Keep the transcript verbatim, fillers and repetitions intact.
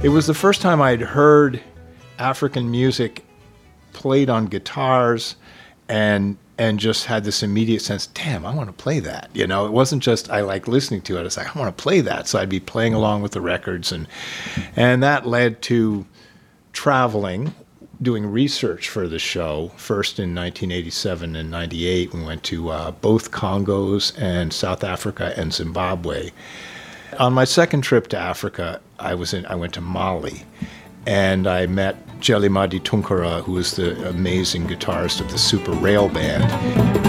It was the first time I'd heard African music played on guitars and and just had this immediate sense, damn, I want to play that. You know, it wasn't just I like listening to it. It's like, I want to play that. So I'd be playing along with the records. And and that led to traveling, doing research for the show. First in nineteen eighty-seven and ninety-eight, we went to uh, both Congos and South Africa and Zimbabwe. On my second trip to Africa, I was in. I went to Mali, and I met Jelimadi Tunkara, who was the amazing guitarist of the Super Rail Band.